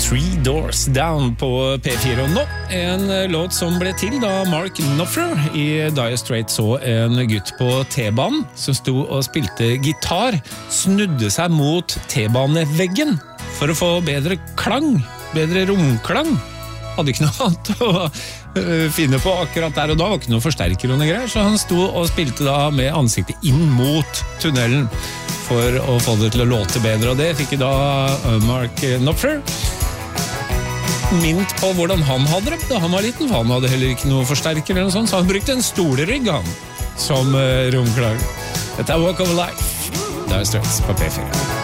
Three Doors Down på P4 og nå en låt som ble til da Mark Knopfler i Dire Straits så en gutt på T-banen som sto og spilte gitar, snudde seg mot T-baneveggen for å få bedre klang, bedre romklang. Hadde ikke noe annet å finne på akkurat der og da, var ikke noe forsterker og noe greier, så han sto og spilte da med ansiktet inn mot tunnelen for å få det til å låte bedre, og det fikk da Mark Knopfler mint på hvordan han hadde det da han var liten, for han hadde heller ikke noe forsterker eller noe sånt, så han brukte en stolerygg han som romklang. Dette Walk of Life, Dire Straits på P4.